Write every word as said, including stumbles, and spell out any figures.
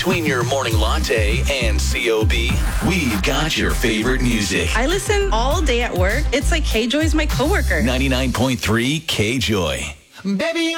Between your morning latte and C O B, we've got your favorite music. I listen all day at work. It's like K-Joy's my coworker. ninety-nine point three K-Joy. Baby,